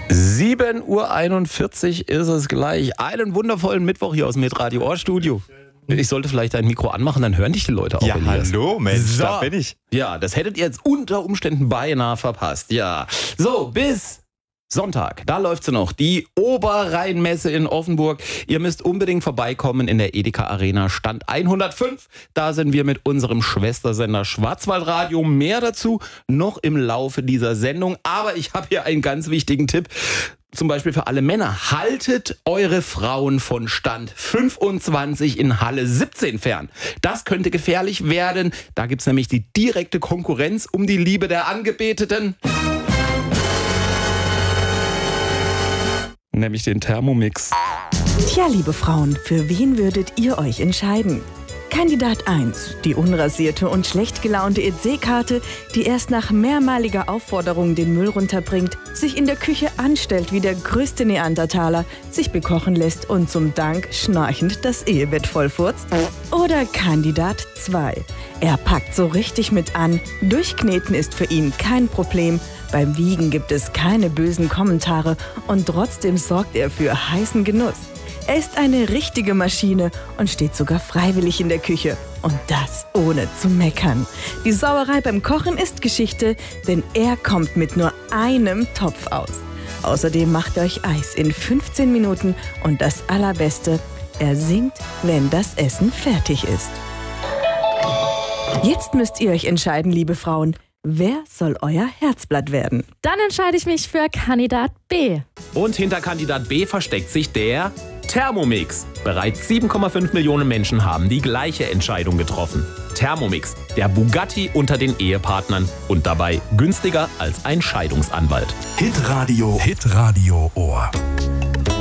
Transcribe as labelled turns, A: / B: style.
A: 7:41 Uhr ist es gleich. Einen wundervollen Mittwoch hier aus dem Hitradio Ohrstudio. Ich sollte vielleicht dein Mikro anmachen, dann hören dich die Leute auch.
B: Ja,
A: Elias.
B: hallo Mensch,
A: So.
B: da bin ich.
A: Ja, das hättet ihr jetzt unter Umständen beinahe verpasst. Ja, so, bis Sonntag, da läuft sie noch, die Oberrheinmesse in Offenburg. Ihr müsst unbedingt vorbeikommen in der Edeka Arena, Stand 105. Da sind wir mit unserem Schwestersender Schwarzwaldradio. Mehr dazu noch im Laufe dieser Sendung. Aber ich habe hier einen ganz wichtigen Tipp. Zum Beispiel für alle Männer. Haltet eure Frauen von Stand 25 in Halle 17 fern. Das könnte gefährlich werden. Da gibt's nämlich die direkte Konkurrenz um die Liebe der Angebeteten. Nämlich den Thermomix.
C: Tja, liebe Frauen, für wen würdet ihr euch entscheiden? Kandidat 1, die unrasierte und schlecht gelaunte EC-Karte, die erst nach mehrmaliger Aufforderung den Müll runterbringt, sich in der Küche anstellt wie der größte Neandertaler, sich bekochen lässt und zum Dank schnarchend das Ehebett vollfurzt? Oder Kandidat 2, er packt so richtig mit an, durchkneten ist für ihn kein Problem, beim Wiegen gibt es keine bösen Kommentare und trotzdem sorgt er für heißen Genuss. Er ist eine richtige Maschine und steht sogar freiwillig in der Küche. Und das ohne zu meckern. Die Sauerei beim Kochen ist Geschichte, denn er kommt mit nur einem Topf aus. Außerdem macht er euch Eis in 15 Minuten und das Allerbeste, er singt, wenn das Essen fertig ist. Jetzt müsst ihr euch entscheiden, liebe Frauen. Wer soll euer Herzblatt werden?
D: Dann entscheide ich mich für Kandidat B.
A: Und hinter Kandidat B versteckt sich der Thermomix. Bereits 7,5 Millionen Menschen haben die gleiche Entscheidung getroffen. Thermomix, der Bugatti unter den Ehepartnern und dabei günstiger als ein Scheidungsanwalt.
E: Hitradio Ohr.